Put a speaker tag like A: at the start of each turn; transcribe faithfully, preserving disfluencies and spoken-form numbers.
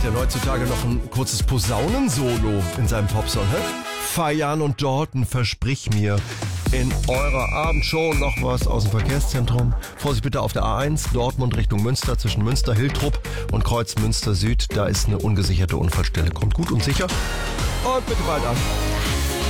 A: Denn heutzutage noch ein kurzes Posaunensolo in seinem Popsong, hä? Fayan und Dalton, versprich mir in eurer Abendshow noch was aus dem Verkehrszentrum. Vorsicht bitte auf der A eins, Dortmund Richtung Münster, zwischen Münster-Hiltrup und Kreuz Münster Süd. Da ist eine ungesicherte Unfallstelle. Kommt gut und sicher und bitte bald an.